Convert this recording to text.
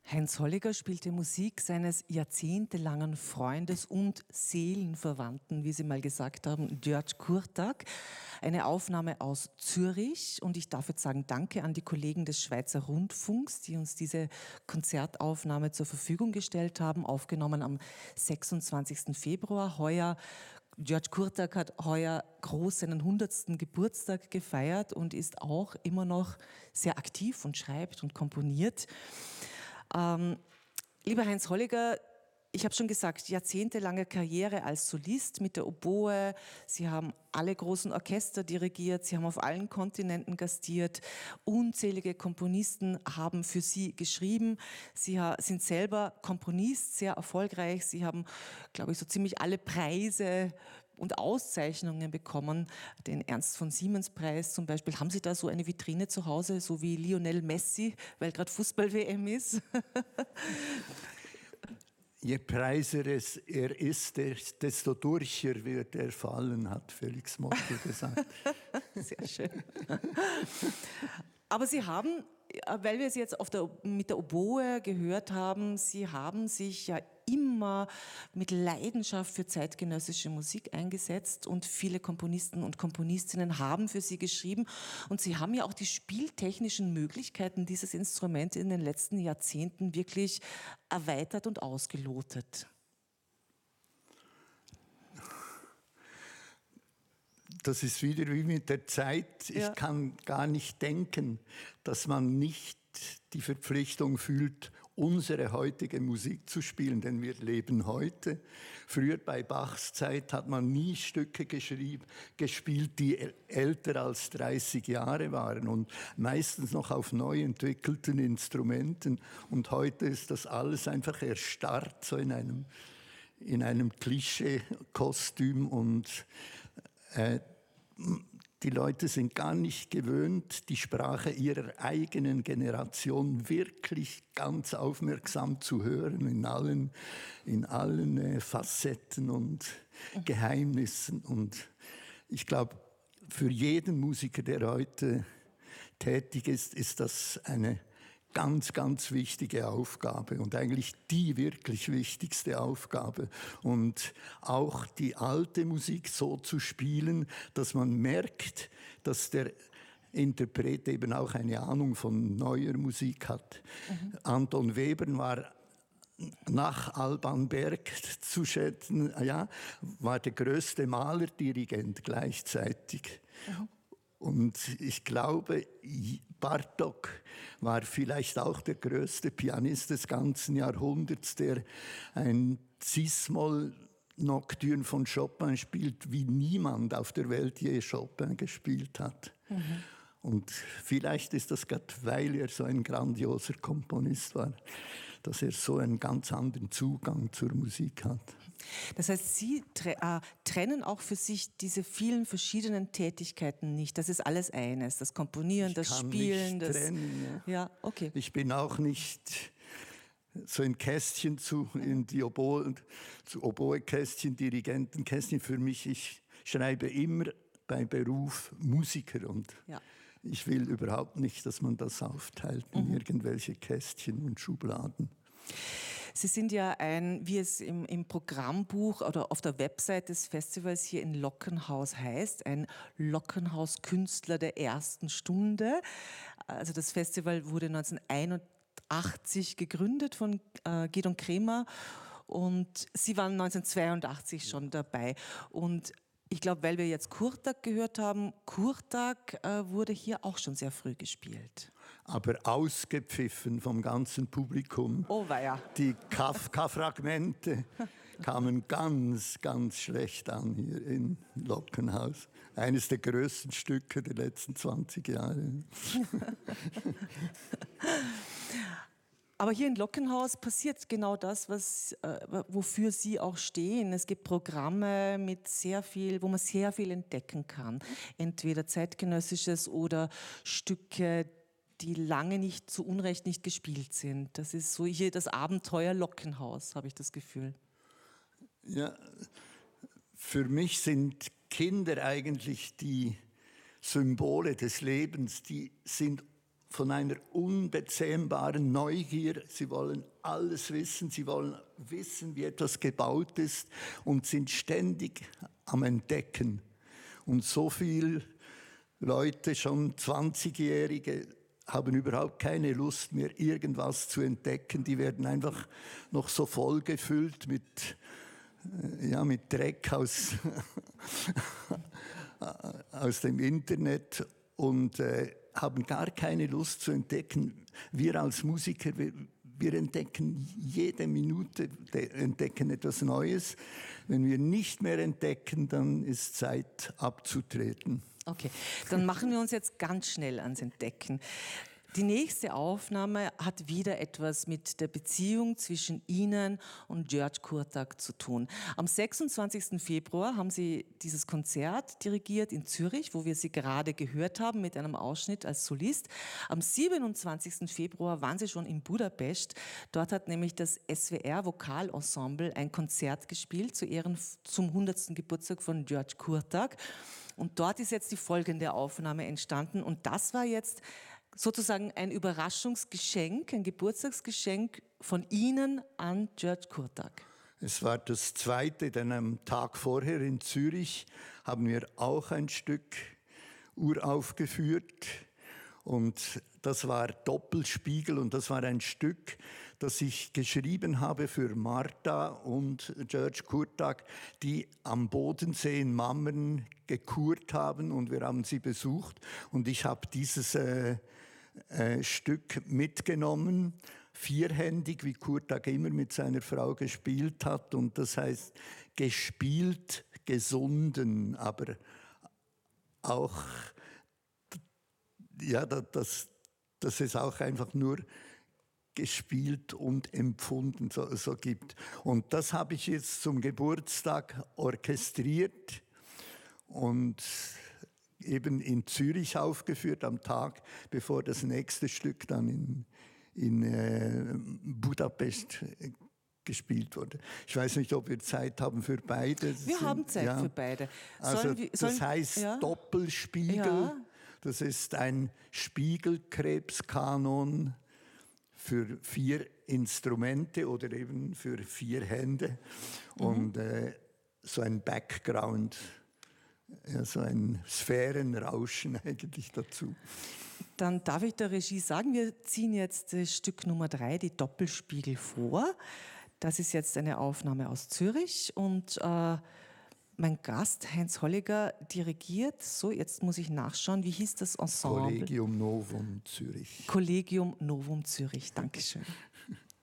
Heinz Holliger spielte Musik seines jahrzehntelangen Freundes und Seelenverwandten, wie Sie mal gesagt haben, György Kurtág. Eine Aufnahme aus Zürich, und ich darf jetzt sagen, danke an die Kollegen des Schweizer Rundfunks, die uns diese Konzertaufnahme zur Verfügung gestellt haben, aufgenommen am 26. Februar heuer. György Kurtág hat heuer groß seinen 100. Geburtstag gefeiert und ist auch immer noch sehr aktiv und schreibt und komponiert. Lieber Heinz Holliger, ich habe schon gesagt, jahrzehntelange Karriere als Solist mit der Oboe. Sie haben alle großen Orchester dirigiert, Sie haben auf allen Kontinenten gastiert. Unzählige Komponisten haben für Sie geschrieben. Sie sind selber Komponist, sehr erfolgreich. Sie haben, glaube ich, so ziemlich alle Preise und Auszeichnungen bekommen. Den Ernst von Siemens-Preis zum Beispiel. Haben Sie da so eine Vitrine zu Hause, so wie Lionel Messi, weil gerade Fußball-WM ist? Je preiser er ist, desto durcher wird er fallen, hat Felix Mottl gesagt. Sehr schön. Aber Sie haben, weil wir Sie jetzt mit der Oboe gehört haben, Sie haben sich ja immer mit Leidenschaft für zeitgenössische Musik eingesetzt und viele Komponisten und Komponistinnen haben für Sie geschrieben und Sie haben ja auch die spieltechnischen Möglichkeiten dieses Instruments in den letzten Jahrzehnten wirklich erweitert und ausgelotet. Das ist wieder wie mit der Zeit. Ja. Ich kann gar nicht denken, dass man nicht die Verpflichtung fühlt, unsere heutige Musik zu spielen, denn wir leben heute. Früher bei Bachs Zeit hat man nie Stücke gespielt, die älter als 30 Jahre waren und meistens noch auf neu entwickelten Instrumenten. Und heute ist das alles einfach erstarrt, so in einem Klischee-Kostüm und die Leute sind gar nicht gewöhnt, die Sprache ihrer eigenen Generation wirklich ganz aufmerksam zu hören, in allen Facetten und Geheimnissen. Und ich glaube, für jeden Musiker, der heute tätig ist, ist das eine ganz, ganz wichtige Aufgabe und eigentlich die wirklich wichtigste Aufgabe. Und auch die alte Musik so zu spielen, dass man merkt, dass der Interpret eben auch eine Ahnung von neuer Musik hat. Anton Webern war nach Alban Berg zu schätzen, ja, war der größte Malerdirigent gleichzeitig. Und ich glaube, Bartók war vielleicht auch der größte Pianist des ganzen Jahrhunderts, der ein Cis-Moll-Nocturne von Chopin spielt, wie niemand auf der Welt je Chopin gespielt hat. Und vielleicht ist das gerade, weil er so ein grandioser Komponist war, dass er so einen ganz anderen Zugang zur Musik hat. Das heißt, Sie trennen auch für sich diese vielen verschiedenen Tätigkeiten nicht. Das ist alles eines, das Komponieren, das Spielen. Das trennen, ja. Ja, okay. Ich bin auch nicht so ein Kästchen in die Oboe-Kästchen, Dirigentenkästchen. Für mich, ich schreibe immer bei Beruf Musiker und ich will überhaupt nicht, dass man das aufteilt in irgendwelche Kästchen und Schubladen. Sie sind ja wie es im Programmbuch oder auf der Website des Festivals hier in Lockenhaus heißt, ein Lockenhaus-Künstler der ersten Stunde. Also das Festival wurde 1981 gegründet von Gidon Kremer und Sie waren 1982 schon dabei. Und ich glaube, weil wir jetzt Kurtág gehört haben, Kurtág wurde hier auch schon sehr früh gespielt. Aber ausgepfiffen vom ganzen Publikum. Oh weia. Die Kafka-Fragmente kamen ganz, ganz schlecht an hier in Lockenhaus. Eines der größten Stücke der letzten 20 Jahre. Aber hier in Lockenhaus passiert genau das, wofür Sie auch stehen. Es gibt Programme wo man sehr viel entdecken kann. Entweder zeitgenössisches oder Stücke, die lange nicht, zu Unrecht nicht gespielt sind. Das ist so hier das Abenteuer Lockenhaus, habe ich das Gefühl. Ja, für mich sind Kinder eigentlich die Symbole des Lebens, die sind von einer unbezähmbaren Neugier. Sie wollen alles wissen, sie wollen wissen, wie etwas gebaut ist und sind ständig am Entdecken. Und so viele Leute, schon 20-Jährige, haben überhaupt keine Lust mehr, irgendwas zu entdecken. Die werden einfach noch so vollgefüllt mit Dreck aus dem Internet und haben gar keine Lust zu entdecken. Wir als Musiker, wir entdecken jede Minute, entdecken etwas Neues. Wenn wir nicht mehr entdecken, dann ist Zeit abzutreten. Okay, dann machen wir uns jetzt ganz schnell ans Entdecken. Die nächste Aufnahme hat wieder etwas mit der Beziehung zwischen Ihnen und György Kurtág zu tun. Am 26. Februar haben Sie dieses Konzert dirigiert in Zürich, wo wir Sie gerade gehört haben mit einem Ausschnitt als Solist. Am 27. Februar waren Sie schon in Budapest. Dort hat nämlich das SWR Vokalensemble ein Konzert gespielt zu Ehren zum 100. Geburtstag von György Kurtág. Und dort ist jetzt die folgende Aufnahme entstanden. Und das war jetzt sozusagen ein Überraschungsgeschenk, ein Geburtstagsgeschenk von Ihnen an György Kurtág. Es war das zweite, denn am Tag vorher in Zürich haben wir auch ein Stück uraufgeführt. Und das war Doppelspiegel und das war ein Stück, das ich geschrieben habe für Martha und György Kurtág, die am Bodensee in Mammern gekurt haben und wir haben sie besucht. Und ich habe dieses Stück mitgenommen, vierhändig, wie Kurtág immer mit seiner Frau gespielt hat. Und das heißt, gespielt, gesunden, aber auch, ja, dass es auch einfach nur gespielt und empfunden so gibt. Und das habe ich jetzt zum Geburtstag orchestriert und eben in Zürich aufgeführt, am Tag, bevor das nächste Stück dann in Budapest gespielt wurde. Ich weiß nicht, ob wir Zeit haben für beide. Wir haben Zeit für beide. Das heißt Doppelspiegel. Ja. Das ist ein Spiegelkrebskanon für 4 Instrumente oder eben für 4 Hände. Und so ein Background, ja, so ein Sphärenrauschen eigentlich dazu. Dann darf ich der Regie sagen, wir ziehen jetzt Stück Nummer 3, die Doppelspiegel, vor. Das ist jetzt eine Aufnahme aus Zürich und mein Gast, Heinz Holliger, dirigiert, so jetzt muss ich nachschauen, wie hieß das Ensemble? Collegium Novum Zürich. Collegium Novum Zürich, Dankeschön.